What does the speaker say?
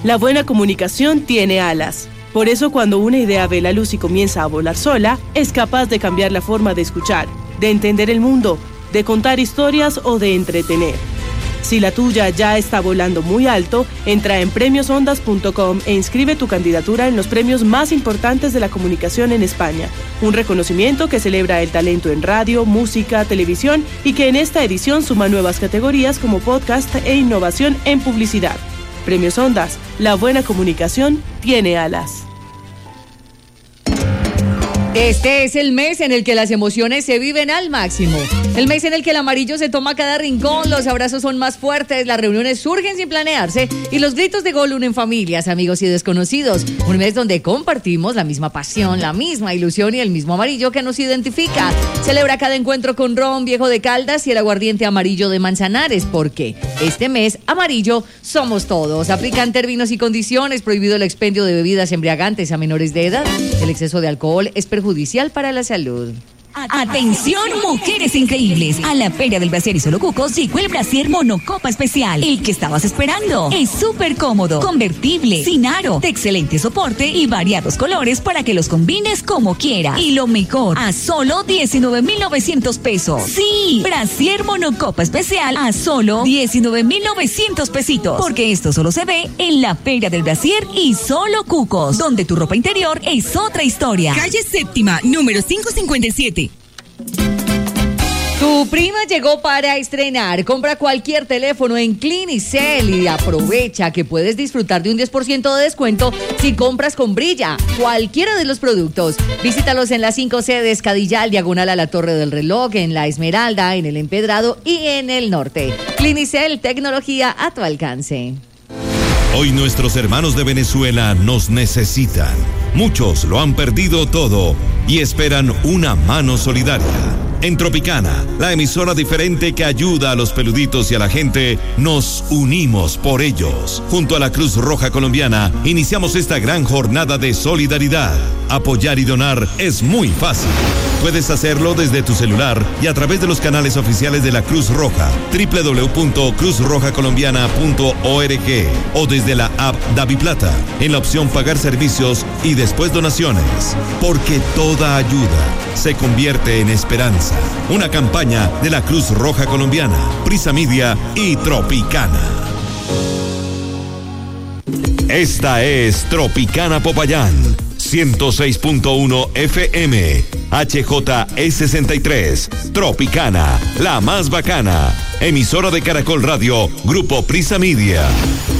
La buena comunicación tiene alas. Por eso cuando una idea ve la luz y comienza a volar sola, es capaz de cambiar la forma de escuchar, de entender el mundo, de contar historias o de entretener. Si la tuya ya está volando muy alto, entra en premiosondas.com e inscribe tu candidatura en los premios más importantes de la comunicación en España. Un reconocimiento que celebra el talento en radio, música, televisión y que en esta edición suma nuevas categorías como podcast e innovación en publicidad. Premios Ondas, la buena comunicación tiene alas. Este es el mes en el que las emociones se viven al máximo. El mes en el que el amarillo se toma cada rincón, los abrazos son más fuertes, las reuniones surgen sin planearse y los gritos de gol unen familias, amigos y desconocidos. Un mes donde compartimos la misma pasión, la misma ilusión y el mismo amarillo que nos identifica. Celebra cada encuentro con ron viejo de Caldas y el aguardiente amarillo de Manzanares, porque este mes amarillo somos todos. Aplican términos y condiciones, prohibido el expendio de bebidas embriagantes a menores de edad. El exceso de alcohol es perjudicial para la salud. Atención, mujeres increíbles. A la Feria del Brasier y Solo Cucos llegó el Brasier Monocopa Especial. El que estabas esperando. Es súper cómodo, convertible, sin aro, de excelente soporte y variados colores para que los combines como quieras. Y lo mejor, a solo 19,900 pesos. Sí, Brasier Monocopa Especial a solo 19,900 pesitos. Porque esto solo se ve en la Feria del Brasier y Solo Cucos, donde tu ropa interior es otra historia. Calle Séptima, número 557. Tu prima llegó para estrenar. Compra cualquier teléfono en Clinicel y aprovecha que puedes disfrutar de un 10% de descuento si compras con Brilla cualquiera de los productos. Visítalos en las 5 sedes: Cadillal, diagonal a la Torre del Reloj, en La Esmeralda, en El Empedrado y en el norte. Clinicel, tecnología a tu alcance. Hoy nuestros hermanos de Venezuela nos necesitan. Muchos lo han perdido todo y esperan una mano solidaria. En Tropicana, la emisora diferente que ayuda a los peluditos y a la gente, nos unimos por ellos. Junto a la Cruz Roja Colombiana, iniciamos esta gran jornada de solidaridad. Apoyar y donar es muy fácil. Puedes hacerlo desde tu celular y a través de los canales oficiales de la Cruz Roja, www.cruzrojacolombiana.org o desde la app DaviPlata, en la opción Pagar Servicios y después Donaciones. Porque toda ayuda se convierte en esperanza. Una campaña de la Cruz Roja Colombiana, Prisa Media y Tropicana. Esta es Tropicana Popayán, 106.1 FM, HJE63, Tropicana, la más bacana. Emisora de Caracol Radio, Grupo Prisa Media.